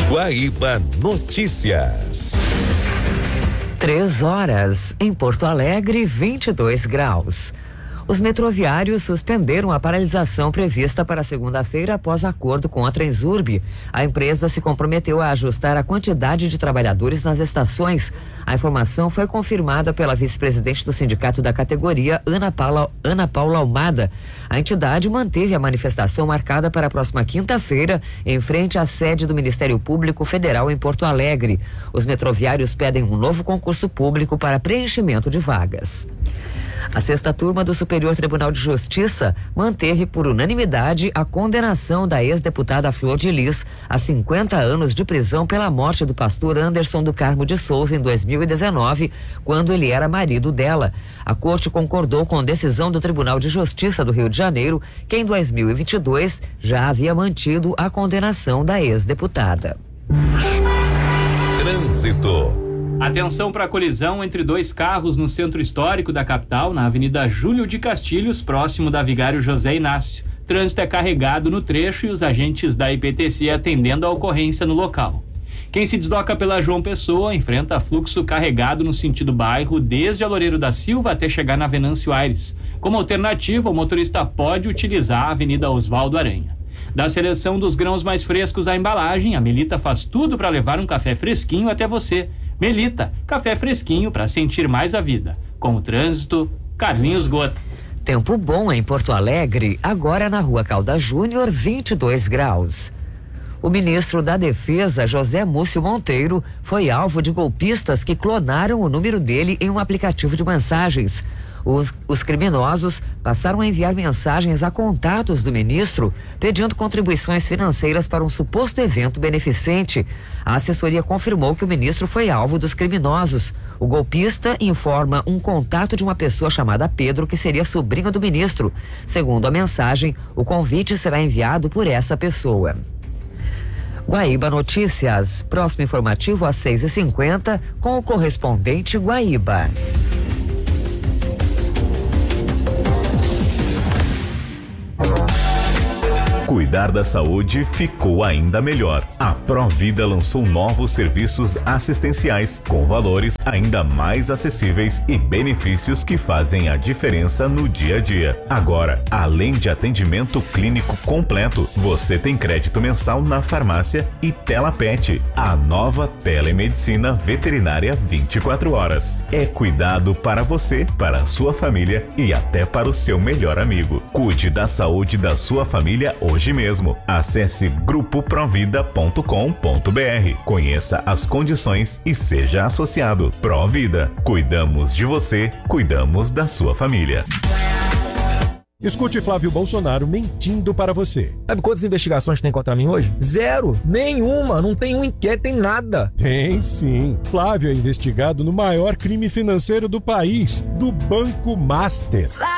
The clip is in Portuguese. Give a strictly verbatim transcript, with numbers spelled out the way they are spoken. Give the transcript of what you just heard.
Guaíba Notícias. Três horas em Porto Alegre, vinte e dois graus. Os metroviários suspenderam a paralisação prevista para segunda-feira após acordo com a Transurb. A empresa se comprometeu a ajustar a quantidade de trabalhadores nas estações. A informação foi confirmada pela vice-presidente do sindicato da categoria, Ana Paula, Ana Paula Almada. A entidade manteve a manifestação marcada para a próxima quinta-feira, em frente à sede do Ministério Público Federal em Porto Alegre. Os metroviários pedem um novo concurso público para preenchimento de vagas. A sexta turma do Superior Tribunal de Justiça manteve por unanimidade a condenação da ex-deputada Flor de Lis a cinquenta anos de prisão pela morte do pastor Anderson do Carmo de Souza em dois mil e dezenove, quando ele era marido dela. A corte concordou com a decisão do Tribunal de Justiça do Rio de Janeiro, que em dois mil e vinte e dois já havia mantido a condenação da ex-deputada. Trânsito. Atenção para a colisão entre dois carros no centro histórico da capital, na Avenida Júlio de Castilhos, próximo da Vigário José Inácio. Trânsito é carregado no trecho e os agentes da I P T C atendendo a ocorrência no local. Quem se desloca pela João Pessoa enfrenta fluxo carregado no sentido bairro desde a Loureiro da Silva até chegar na Venâncio Aires. Como alternativa, o motorista pode utilizar a Avenida Oswaldo Aranha. Da seleção dos grãos mais frescos à embalagem, a Melita faz tudo para levar um café fresquinho até você. Melita, café fresquinho para sentir mais a vida. Com o trânsito, Carlinhos Gota. Tempo bom em Porto Alegre, agora na Rua Caldas Júnior, vinte e dois graus. O ministro da Defesa, José Múcio Monteiro, foi alvo de golpistas que clonaram o número dele em um aplicativo de mensagens. Os, os criminosos passaram a enviar mensagens a contatos do ministro pedindo contribuições financeiras para um suposto evento beneficente. A assessoria confirmou que o ministro foi alvo dos criminosos. O golpista informa um contato de uma pessoa chamada Pedro, que seria sobrinho do ministro. Segundo a mensagem, o convite será enviado por essa pessoa. Guaíba Notícias, próximo informativo às seis e cinquenta, com o correspondente Guaíba. Cuidar da saúde ficou ainda melhor. A Provida lançou novos serviços assistenciais com valores ainda mais acessíveis e benefícios que fazem a diferença no dia a dia. Agora, além de atendimento clínico completo, você tem crédito mensal na farmácia e Telapet, a nova telemedicina veterinária vinte e quatro horas. É cuidado para você, para a sua família e até para o seu melhor amigo. Cuide da saúde da sua família hoje. Hoje mesmo, acesse grupo provida ponto com ponto br, conheça as condições e seja associado. Provida, cuidamos de você, cuidamos da sua família. Escute Flávio Bolsonaro mentindo para você. Sabe quantas investigações tem contra mim hoje? Zero! Nenhuma! Não tem um inquérito, tem nada! Tem sim! Flávio é investigado no maior crime financeiro do país, do Banco Master.